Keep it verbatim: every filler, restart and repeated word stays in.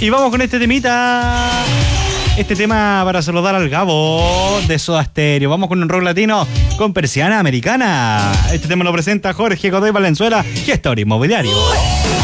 Y vamos con este temita. Este tema para saludar al Gabo de Soda Stereo. Vamos con un rock latino con Persiana Americana. Este tema lo presenta Jorge Godoy Valenzuela, gestor inmobiliario.